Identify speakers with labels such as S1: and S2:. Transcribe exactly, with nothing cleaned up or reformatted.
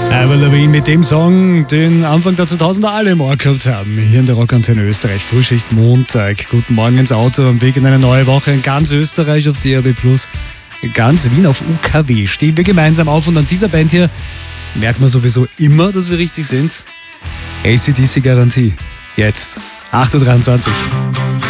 S1: Avril Lavigne mit dem Song, den Anfang der zweitausender alle im Ohr gehabt haben. Hier in der Rockantenne Österreich, Frühschicht Montag. Guten Morgen ins Auto, am Weg in eine neue Woche in ganz Österreich auf D A B plus, ganz Wien auf U K W. Stehen wir gemeinsam auf und an dieser Band hier merkt man sowieso immer, dass wir richtig sind. A C D C Garantie. Jetzt, acht Uhr dreiundzwanzig.